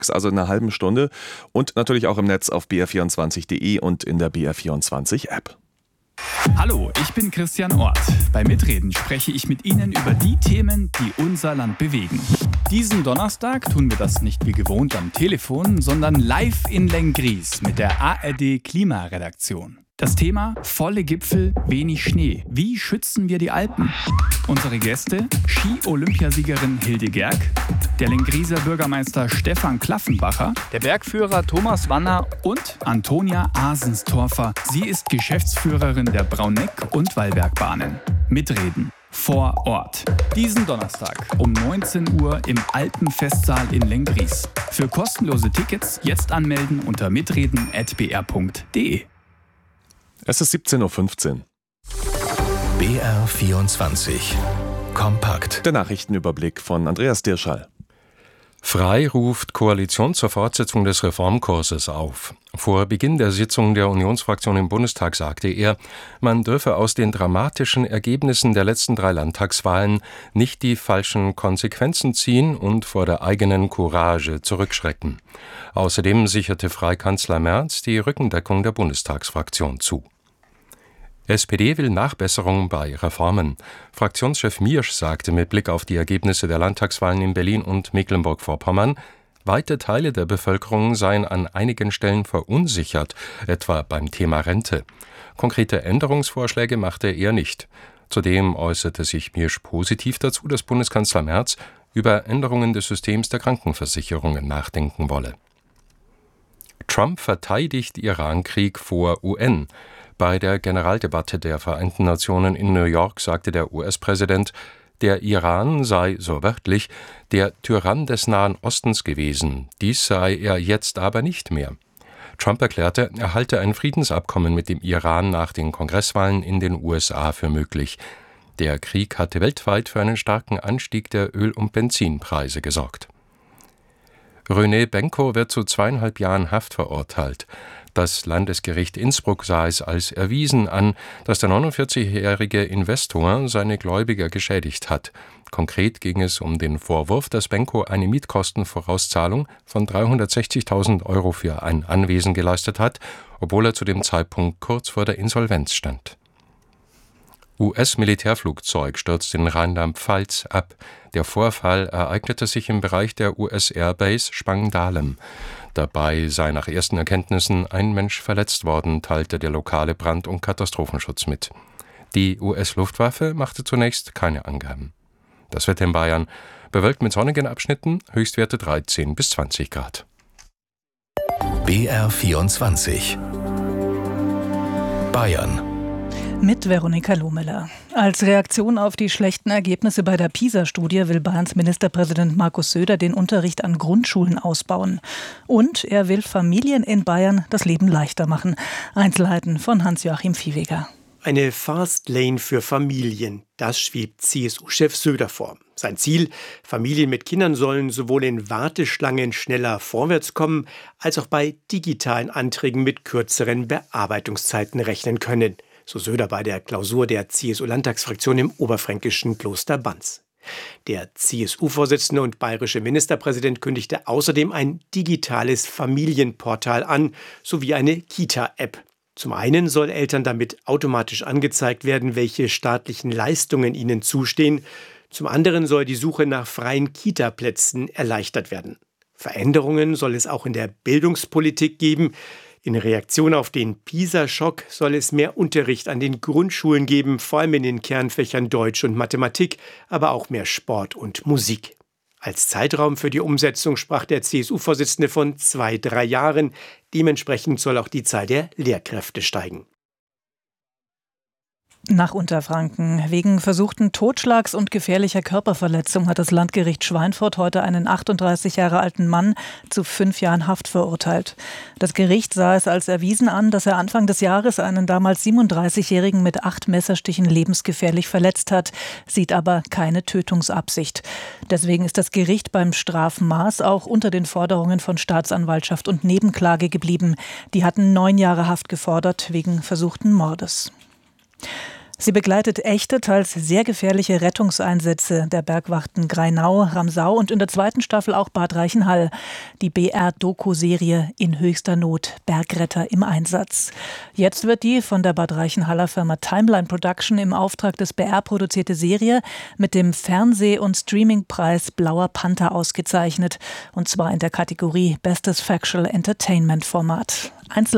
also in einer halben Stunde. Und natürlich auch im Netz auf br24.de und in der BR24-App. Hallo, ich bin Christian Orth. Bei Mitreden spreche ich mit Ihnen über die Themen, die unser Land bewegen. Diesen Donnerstag tun wir das nicht wie gewohnt am Telefon, sondern live in Lenggries mit der ARD Klimaredaktion. Das Thema: volle Gipfel, wenig Schnee. Wie schützen wir die Alpen? Unsere Gäste: Ski-Olympiasiegerin Hilde Gerg, der Lengrieser Bürgermeister Stefan Klaffenbacher, der Bergführer Thomas Wanner und Antonia Asenstorfer. Sie ist Geschäftsführerin der Brauneck- und Wallbergbahnen. Mitreden vor Ort. Diesen Donnerstag um 19 Uhr im Alpenfestsaal in Lenggries. Für kostenlose Tickets jetzt anmelden unter mitreden@br.de. Es ist 17.15 Uhr. BR24 Kompakt. Der Nachrichtenüberblick von Andreas Dirschall. Frey ruft Koalition zur Fortsetzung des Reformkurses auf. Vor Beginn der Sitzung der Unionsfraktion im Bundestag sagte er, man dürfe aus den dramatischen Ergebnissen der letzten 3 Landtagswahlen nicht die falschen Konsequenzen ziehen und vor der eigenen Courage zurückschrecken. Außerdem sicherte Frey-Kanzler Merz die Rückendeckung der Bundestagsfraktion zu. SPD will Nachbesserung bei Reformen. Fraktionschef Miersch sagte mit Blick auf die Ergebnisse der Landtagswahlen in Berlin und Mecklenburg-Vorpommern, weite Teile der Bevölkerung seien an einigen Stellen verunsichert, etwa beim Thema Rente. Konkrete Änderungsvorschläge machte er nicht. Zudem äußerte sich Miersch positiv dazu, dass Bundeskanzler Merz über Änderungen des Systems der Krankenversicherungen nachdenken wolle. Trump verteidigt Irankrieg vor UN. Bei der Generaldebatte der Vereinten Nationen in New York sagte der US-Präsident, der Iran sei, so wörtlich, der Tyrann des Nahen Ostens gewesen. Dies sei er jetzt aber nicht mehr. Trump erklärte, er halte ein Friedensabkommen mit dem Iran nach den Kongresswahlen in den USA für möglich. Der Krieg hatte weltweit für einen starken Anstieg der Öl- und Benzinpreise gesorgt. René Benko wird zu 2,5 Jahren Haft verurteilt. Das Landesgericht Innsbruck sah es als erwiesen an, dass der 49-jährige Investor seine Gläubiger geschädigt hat. Konkret ging es um den Vorwurf, dass Benko eine Mietkostenvorauszahlung von 360.000 € für ein Anwesen geleistet hat, obwohl er zu dem Zeitpunkt kurz vor der Insolvenz stand. US-Militärflugzeug stürzte in Rheinland-Pfalz ab. Der Vorfall ereignete sich im Bereich der US-Airbase Spangdahlem. Dabei sei nach ersten Erkenntnissen ein Mensch verletzt worden, teilte der lokale Brand- und Katastrophenschutz mit. Die US-Luftwaffe machte zunächst keine Angaben. Das Wetter in Bayern: bewölkt mit sonnigen Abschnitten, Höchstwerte 13 bis 20 Grad. BR24 Bayern. Mit Veronika Lohmiller. Als Reaktion auf die schlechten Ergebnisse bei der PISA-Studie will Bayerns Ministerpräsident Markus Söder den Unterricht an Grundschulen ausbauen. Und er will Familien in Bayern das Leben leichter machen. Einzelheiten von Hans-Joachim Viehweger. Eine Fastlane für Familien, das schwebt CSU-Chef Söder vor. Sein Ziel: Familien mit Kindern sollen sowohl in Warteschlangen schneller vorwärts kommen, als auch bei digitalen Anträgen mit kürzeren Bearbeitungszeiten rechnen können. So Söder bei der Klausur der CSU-Landtagsfraktion im oberfränkischen Kloster Banz. Der CSU-Vorsitzende und bayerische Ministerpräsident kündigte außerdem ein digitales Familienportal an, sowie eine Kita-App. Zum einen soll Eltern damit automatisch angezeigt werden, welche staatlichen Leistungen ihnen zustehen. Zum anderen soll die Suche nach freien Kita-Plätzen erleichtert werden. Veränderungen soll es auch in der Bildungspolitik geben. In Reaktion auf den PISA-Schock soll es mehr Unterricht an den Grundschulen geben, vor allem in den Kernfächern Deutsch und Mathematik, aber auch mehr Sport und Musik. Als Zeitraum für die Umsetzung sprach der CSU-Vorsitzende von 2-3 Jahren. Dementsprechend soll auch die Zahl der Lehrkräfte steigen. Nach Unterfranken. Wegen versuchten Totschlags und gefährlicher Körperverletzung hat das Landgericht Schweinfurt heute einen 38 Jahre alten Mann zu 5 Jahren Haft verurteilt. Das Gericht sah es als erwiesen an, dass er Anfang des Jahres einen damals 37-Jährigen mit 8 Messerstichen lebensgefährlich verletzt hat, sieht aber keine Tötungsabsicht. Deswegen ist das Gericht beim Strafmaß auch unter den Forderungen von Staatsanwaltschaft und Nebenklage geblieben. Die hatten 9 Jahre Haft gefordert wegen versuchten Mordes. Sie begleitet echte, teils sehr gefährliche Rettungseinsätze der Bergwachten Grainau, Ramsau und in der 2. Staffel auch Bad Reichenhall. Die BR-Doku-Serie In höchster Not, Bergretter im Einsatz. Jetzt wird die von der Bad Reichenhaller Firma Timeline Production im Auftrag des BR produzierte Serie mit dem Fernseh- und Streamingpreis Blauer Panther ausgezeichnet. Und zwar in der Kategorie Bestes Factual Entertainment Format.